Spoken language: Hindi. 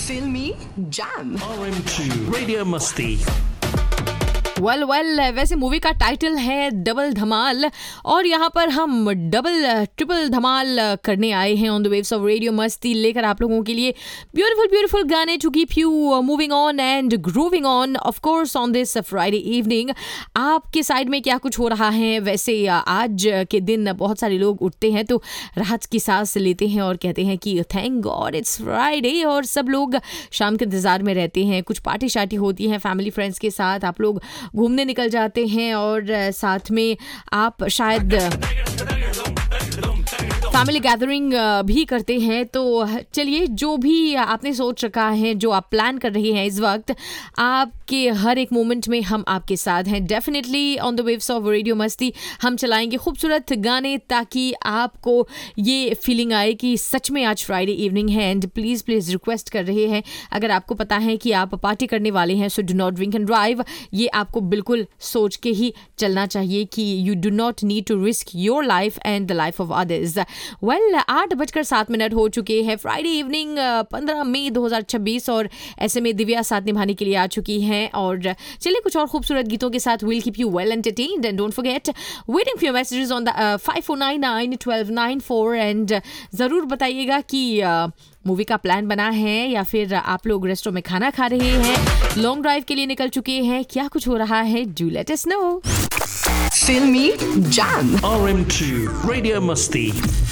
Filmy Jam. RM2 Radio Masti. Well वैसे मूवी का टाइटल है डबल धमाल और यहाँ पर हम डबल ट्रिपल धमाल करने आए हैं on the waves of radio मस्ती लेकर आप लोगों के लिए ब्यूटीफुल गाने to keep you moving on and grooving on off course on this Friday evening. आपके साइड में क्या कुछ हो रहा है? वैसे आज के दिन बहुत सारे लोग उठते हैं तो राहत की सांस लेते हैं और कहते हैं कि थैंक गॉड इट्स फ्राइडे, और सब लोग शाम के इंतज़ार में रहते हैं। कुछ पार्टी शार्टी होती है फैमिली फ्रेंड्स के साथ, आप लोग घूमने निकल जाते हैं और साथ में आप शायद फैमिली गैदरिंग भी करते हैं। तो चलिए, जो भी आपने सोच रखा है, जो आप प्लान कर रहे हैं इस वक्त, आपके हर एक मोमेंट में हम आपके साथ हैं। Definitely on the waves of radio मस्ती हम चलाएंगे खूबसूरत गाने ताकि आपको ये फीलिंग आए कि सच में आज फ्राइडे इवनिंग है। एंड प्लीज़ रिक्वेस्ट कर रहे हैं, अगर आपको पता है कि आप पार्टी करने वाले हैं, so do not drink and drive. ये आपको बिल्कुल सोच के ही चलना चाहिए कि you do not need to risk your life and the life of others. 8:07 हो चुके हैं। फ्राइडे इवनिंग 15 मई 2026 और ऐसे में दिव्या साथ निभाने के लिए आ चुकी हैं। और चलिए कुछ और खूबसूरत गीतों के साथ will keep you well entertained and don't forget waiting for your messages on the 54991294 and ज़रूर बताइएगा कि मूवी का प्लान बना है या फिर आप लोग रेस्टोरेंट में खाना खा रहे हैं, लॉन्ग ड्राइव के लिए निकल चुके हैं, क्या कुछ हो रहा है? Do let us know. Filmy Jam. RM2 Radio Masti.